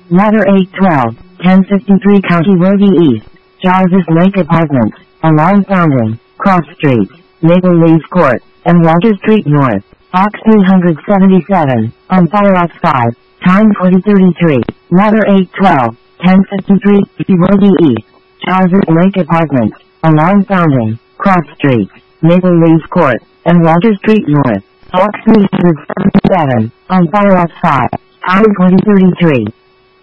Ladder 812, 1053 County Road East, Jarvis Lake Apartments, along Founding, Cross Street, Maple Leaf Court, and Walter Street North, Box 377, on Firefox 5, time 2033, Ladder 812, 1053 Road East, Jarvis Lake Apartments, along Founding, Cross Street, Maple Leaf Court, and Walter Street North, Box 377, on Firefox 5, time 2033.